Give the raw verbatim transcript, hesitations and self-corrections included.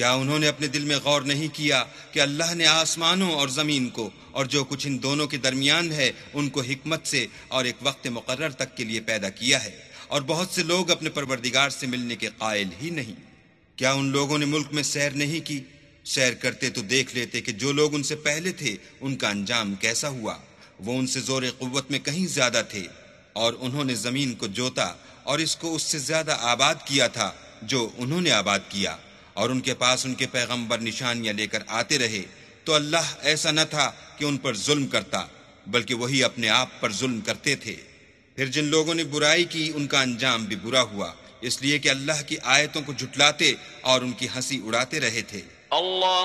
क्या उन्होंने अपने दिल में गौर नहीं किया कि अल्लाह ने आसमानों और ज़मीन को और जो कुछ इन दोनों के दरमियान है उनको हिकमत से और एक वक्त मुकर्रर तक के लिए पैदा किया है, और बहुत से लोग अपने परवरदिगार से मिलने के कायल ही नहीं। क्या उन लोगों ने मुल्क में सैर नहीं की? सैर करते तो देख लेते कि जो लोग उनसे पहले थे उनका अंजाम कैसा हुआ। वो उनसे जोर कुव्वत में कहीं ज्यादा थे, और उन्होंने जमीन को जोता और इसको उससे ज्यादा आबाद किया था जो उन्होंने आबाद किया, और उनके पास उनके पैगंबर निशानियां लेकर आते रहे। तो अल्लाह ऐसा न था कि उन पर जुल्म करता, बल्कि वही अपने आप पर जुल्म करते थे। फिर जिन लोगों ने बुराई की उनका अंजाम भी बुरा हुआ, इसलिए कि अल्लाह की आयतों को झुटलाते और उनकी हंसी उड़ाते रहे थे।